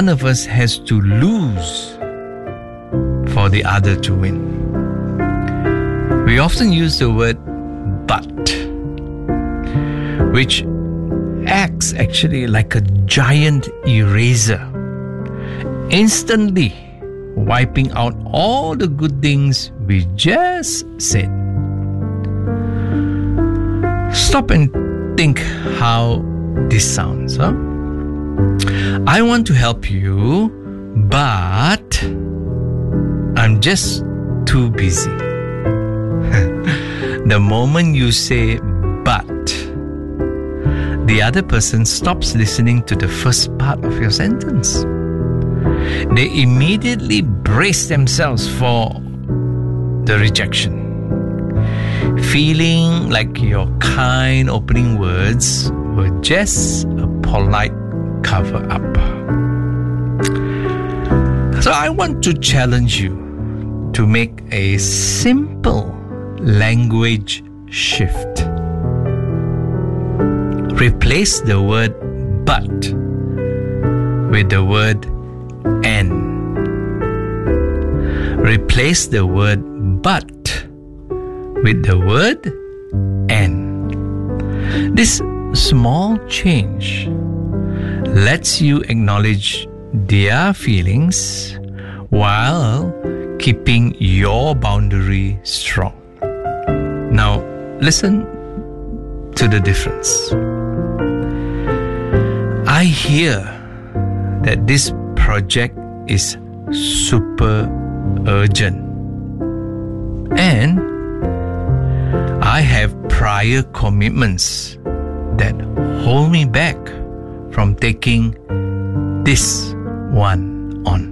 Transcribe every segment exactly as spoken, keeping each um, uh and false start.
one of us has to lose for the other to win. We often use the word but, which acts actually like a giant eraser, instantly wiping out all the good things we just said. Stop and think how this sounds, huh? I want to help you, but I'm just too busy. The moment you say but, the other person stops listening to the first part of your sentence. They immediately brace themselves for the rejection, feeling like your kind opening words were just a polite cover-up. So I want to challenge you to make a simple language shift. Replace the word but with the word and. Replace the word but with the word and. This small change lets you acknowledge their feelings while keeping your boundary strong. Now, listen to the difference. I hear that this project is super urgent, and I have prior commitments that hold me back from taking this one on.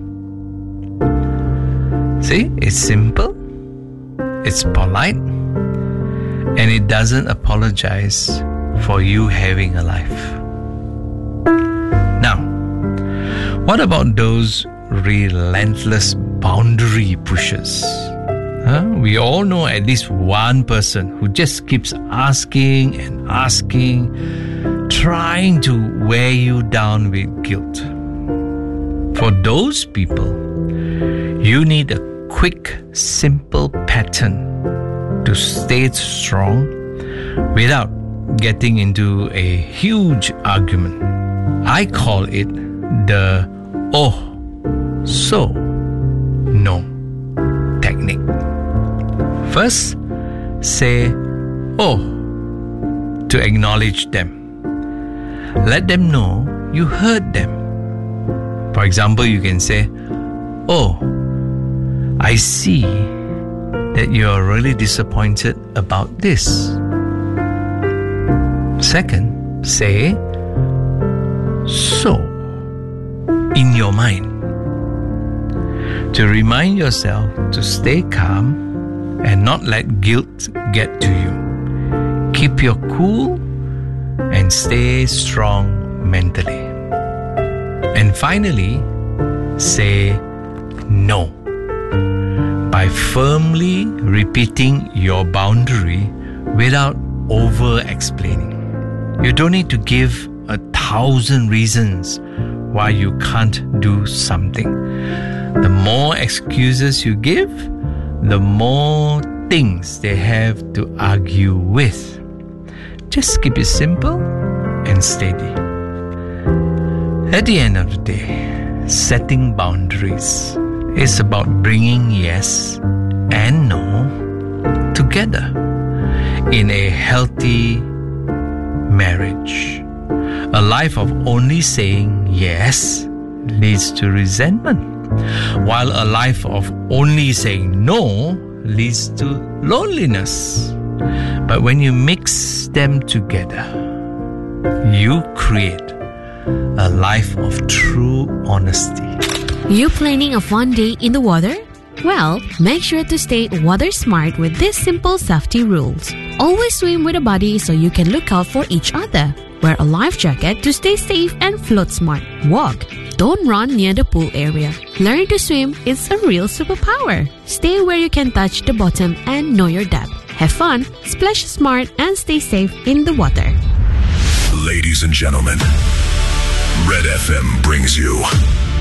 See, it's simple, it's polite, and it doesn't apologize for you having a life. Now, what about those relentless boundary pushers? Huh? We all know at least one person who just keeps asking and asking, trying to wear you down with guilt. For those people, you need a quick, simple pattern to stay strong without getting into a huge argument. I call it the oh, so, no technique. First, say oh to acknowledge them. Let them know you heard them. For example, you can say, oh, I see that you're really disappointed about this. Second, say so in your mind, to remind yourself to stay calm and not let guilt get to you. Keep your cool and stay strong mentally. And finally, say no by firmly repeating your boundary without over-explaining. You don't need to give a thousand reasons why you can't do something. The more excuses you give, the more things they have to argue with. Just keep it simple and steady. At the end of the day, setting boundaries is about bringing yes and no together in a healthy marriage. A life of only saying yes leads to resentment, while a life of only saying no leads to loneliness. But when you mix them together, you create a life of true honesty. You planning a fun day in the water? Well, make sure to stay water smart with these simple safety rules. Always swim with a buddy so you can look out for each other. Wear a life jacket to stay safe and float smart. Walk. Don't run near the pool area. Learn to swim is a real superpower. Stay where you can touch the bottom and know your depth. Have fun, splash smart, and stay safe in the water. Ladies and gentlemen, Red F M brings you